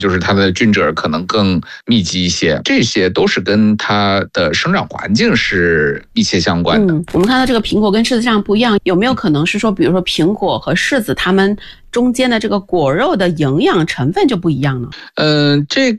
就是它的菌褶可能更密集一些，这些都是跟它的生长环境是密切相关的。 我们看到这个苹果跟柿子上不一样，有没有可能是说，比如说苹果和柿子它们中间的这个果肉的营养成分就不一样呢？ 这